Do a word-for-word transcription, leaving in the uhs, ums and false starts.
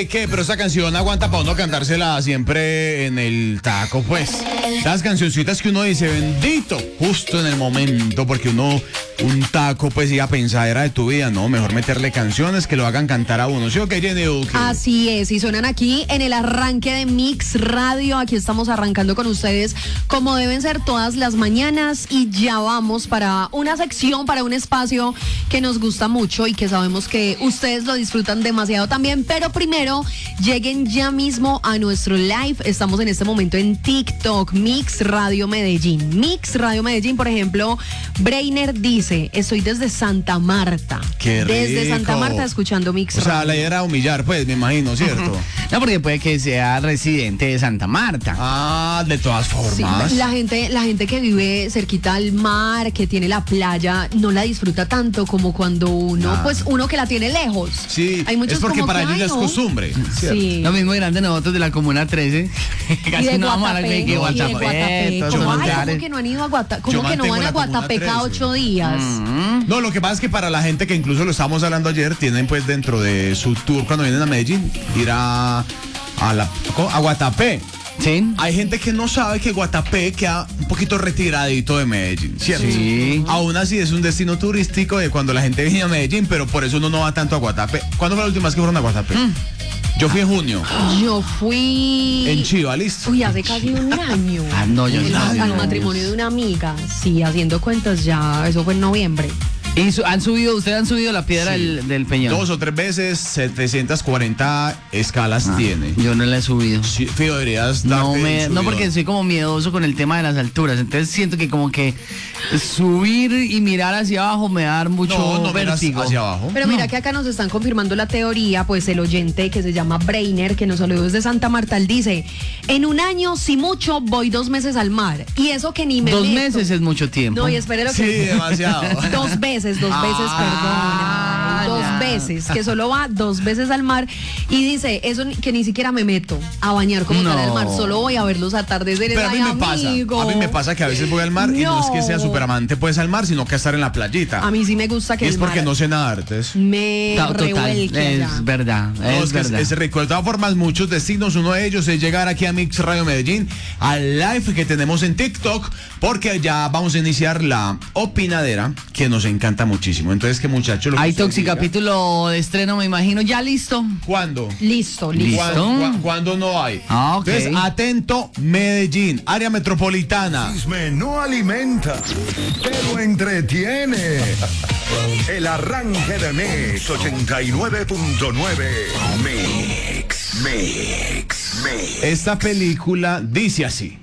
¿Qué, qué? Pero esta canción aguanta para uno cantársela siempre en el taco, pues. Las cancioncitas que uno dice, bendito, justo en el momento, porque uno, un taco, pues, iba a pensar, era de tu vida, no, mejor meterle canciones que lo hagan cantar a uno. ¿Sí o qué, Jenny Duque? Así es, y suenan aquí en el arranque de Mix Radio. Aquí estamos arrancando con ustedes como deben ser todas las mañanas, y ya vamos para una sección, para un espacio que nos gusta mucho y que sabemos que ustedes lo disfrutan demasiado también. Pero primero, lleguen ya mismo a nuestro live. Estamos en este momento en TikTok, Mix Radio Medellín. Mix Radio Medellín, por ejemplo, Brainer dice, estoy desde Santa Marta. Qué rico. Desde Santa Marta escuchando Mix Radio. O sea, la idea era humillar, pues, me imagino, ¿cierto? No, porque puede que sea residente de Santa Marta. Ah, de todas formas. Sí, la gente, la gente que vive cerquita al mar, que tiene la playa, no la disfruta tanto como cuando uno, Ah. pues uno que la tiene lejos. Sí, Hay muchos es porque como para que, ellos ay, ya es no. costumbre. ¿cierto? Sí. Lo mismo grande nosotros de la Comuna trece. Y Casi de no vamos a la Guatapé, que y de Guatapé, Guatapé. todos ¿Cómo, esos ay, lugares. ¿cómo que no han ido a Guata, cómo Yo que no mantengo van a la Comuna Guatapé cada trece. ocho días? No, lo que pasa es que para la gente que incluso lo estábamos hablando ayer, tienen pues dentro de su tour cuando vienen a Medellín, ir a, a, la, a Guatapé. Sí. Hay gente que no sabe que Guatapé queda un poquito retiradito de Medellín, ¿cierto? Sí. Aún así es un destino turístico de cuando la gente viene a Medellín, pero por eso uno no va tanto a Guatapé. ¿Cuándo fue la última vez que fueron a Guatapé? Mm. Yo fui en junio, Yo fui... en Chiva, listo. Uy, hace casi un año. Ah, no, yo El- no. al no. matrimonio de una amiga. Sí, haciendo cuentas ya, eso fue en noviembre. Y su- han subido, ustedes han subido la piedra Sí. del, del peñón. Dos o tres veces, setecientas cuarenta escalas Ah, tiene. Yo no la he subido. Sí, Fido, deberías No, darte me, el no subidón. porque soy como miedoso con el tema de las alturas, entonces siento que como que subir y mirar hacia abajo me da mucho No, no miras vértigo. hacia abajo. Pero mira que acá nos están confirmando la teoría, pues el oyente que se llama Brainer, que nos saludó desde Santa Marta, él dice, en un año, si mucho, voy dos meses al mar. Y eso que ni me Dos meto. meses es mucho tiempo. No, y espere lo Sí, que... demasiado. Dos veces, dos veces, Ah, perdón. Dos ya. veces, que solo va dos veces al mar. Y dice, eso ni- que ni siquiera me meto a bañar como tal No. al mar, solo voy a ver los atardeceres. Pero a mí Ay, me pasa, amigo. a mí me pasa que a veces voy al mar y no es que sea No. súper amante pues al mar, sino que estar en la playita. A mí sí me gusta que y es el porque mar no sé nadar, entonces. me Ta- Total, revuelque allá. es verdad, No, es, es que es, verdad. es rico. De todas formas, muchos destinos, uno de ellos es llegar aquí a Mix Radio Medellín, al live que tenemos en TikTok, porque ya vamos a iniciar la opinadera, que nos encanta muchísimo. Entonces, ¿qué muchachos? Lo que Hay usted Toxi diga. capítulo de estreno, me imagino, ya listo. ¿Cuándo? Listo, listo. Listo. ¿Cuándo, cuá- cuándo no hay? Ah, ok. Entonces, atento, Medellín, área metropolitana. Chisme no alimenta, pero entretiene. El arranque de Mix ochenta y nueve punto nueve. Mix, Mix, Mix. Esta película dice así.